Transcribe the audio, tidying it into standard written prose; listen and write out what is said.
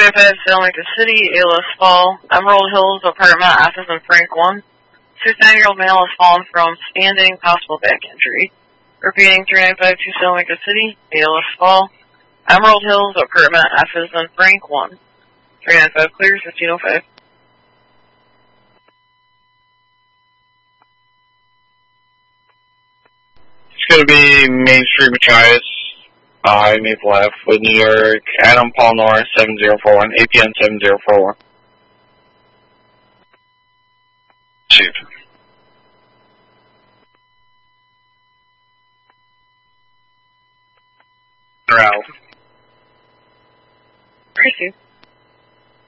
395 Salamanca City, ALS Fall, Emerald Hills, apartment, office, and Frank 1. 69-year-old male has fallen from standing, possible back injury. Repeating, 395 to Salamanca City, ALS Fall, Emerald Hills, apartment, office, and Frank 1. 395 clear, 1505. It's going to be Main Street, Machias, Maple Ave, with New York, Adam Paul Norris, 7041, APN 7041. Chief. Ralph. Thank you.